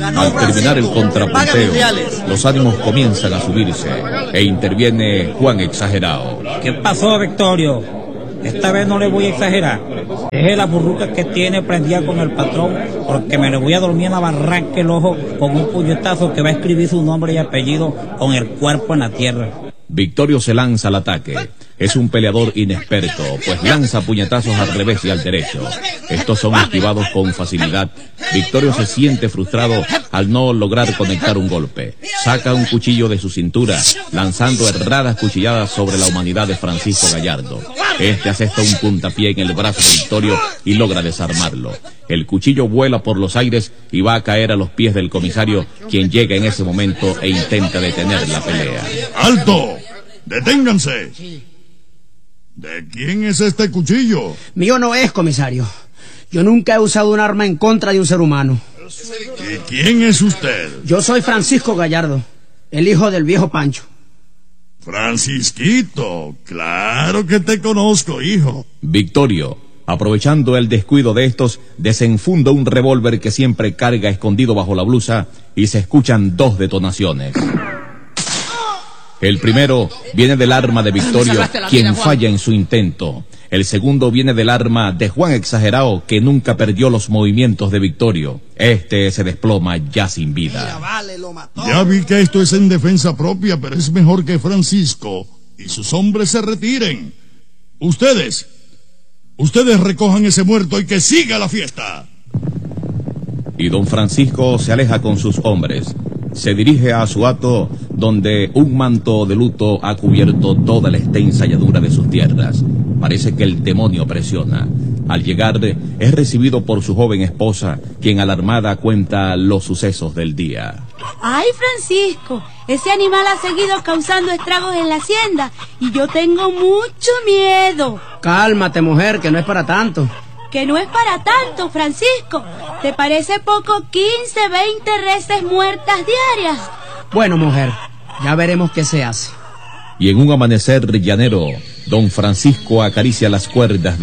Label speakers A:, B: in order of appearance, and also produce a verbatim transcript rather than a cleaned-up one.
A: Al terminar el contrapunteo, los ánimos comienzan a subirse e interviene Juan Exagerado.
B: ¿Qué pasó, Victorio? Esta vez no le voy a exagerar. Deje la burruca que tiene prendida con el patrón, porque me le voy a dormir en la barranca el ojo con un puñetazo que va a escribir su nombre y apellido con el cuerpo en la tierra.
A: Victorio se lanza al ataque. Es un peleador inexperto, pues lanza puñetazos al revés y al derecho. Estos son esquivados con facilidad. Victorio se siente frustrado al no lograr conectar un golpe. Saca un cuchillo de su cintura, lanzando erradas cuchilladas sobre la humanidad de Francisco Gallardo. Este asesta un puntapié en el brazo de Victorio y logra desarmarlo. El cuchillo vuela por los aires y va a caer a los pies del comisario, quien llega en ese momento e intenta detener la pelea.
C: ¡Alto! ¡Deténganse! ¿De quién es este cuchillo?
D: Mío no es, comisario. Yo nunca he usado un arma en contra de un ser humano.
C: ¿Y quién es usted?
D: Yo soy Francisco Gallardo, el hijo del viejo Pancho.
C: Francisquito, claro que te conozco, hijo.
A: Victorio, aprovechando el descuido de estos, desenfunda un revólver que siempre carga escondido bajo la blusa y se escuchan dos detonaciones. El primero viene del arma de Victorio, quien falla en su intento. El segundo viene del arma de Juan Exagerado, que nunca perdió los movimientos de Victorio. Este se desploma ya sin vida.
C: Ya vi que esto es en defensa propia, pero es mejor que Francisco y sus hombres se retiren. Ustedes, ustedes recojan ese muerto y que siga la fiesta.
A: Y don Francisco se aleja con sus hombres. Se dirige a su hato, donde un manto de luto ha cubierto toda la extensa llanura de sus tierras. Parece que el demonio presiona. Al llegar, es recibido por su joven esposa, quien alarmada cuenta los sucesos del día.
E: ¡Ay, Francisco! Ese animal ha seguido causando estragos en la hacienda y yo tengo mucho miedo.
D: Cálmate, mujer, que no es para tanto.
E: Que no es para tanto, Francisco. ¿Te parece poco quince, veinte reses muertas diarias?
D: Bueno, mujer, ya veremos qué se hace.
A: Y en un amanecer llanero, don Francisco acaricia las cuerdas de